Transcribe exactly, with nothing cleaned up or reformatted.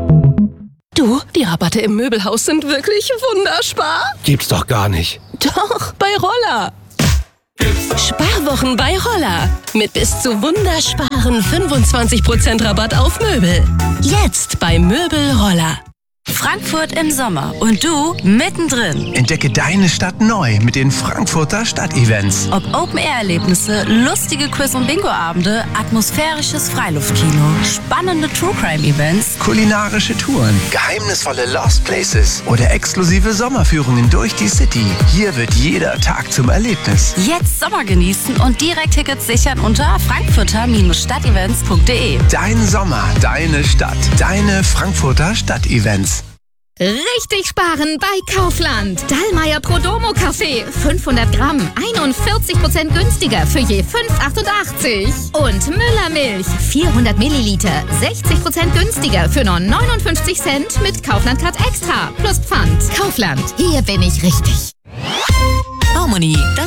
Du, die Rabatte im Möbelhaus sind wirklich wunderspar. Gibt's doch gar nicht. Doch, bei Roller. Sparwochen bei Roller. Mit bis zu wundersparen fünfundzwanzig Prozent Rabatt auf Möbel. Jetzt bei Möbel Roller. Frankfurt im Sommer und du mittendrin. Entdecke deine Stadt neu mit den Frankfurter Stadtevents. Ob Open-Air-Erlebnisse, lustige Quiz- und Bingo-Abende, atmosphärisches Freiluftkino, spannende True-Crime-Events, Kulinarische Touren, geheimnisvolle Lost Places oder exklusive Sommerführungen durch die City. Hier wird jeder Tag zum Erlebnis. Jetzt Sommer genießen und direkt Tickets sichern unter frankfurter Stadtevents punkt de. Dein Sommer, deine Stadt, deine Frankfurter Stadtevents. Richtig sparen bei Kaufland. Dallmayr Prodomo Kaffee. fünfhundert Gramm. einundvierzig Prozent günstiger für je fünf Euro achtundachtzig. Und Müller Milch. vierhundert Milliliter. sechzig Prozent günstiger für nur neunundfünfzig Cent mit Kaufland Card Extra. Plus Pfand. Kaufland. Hier bin ich richtig. Harmony,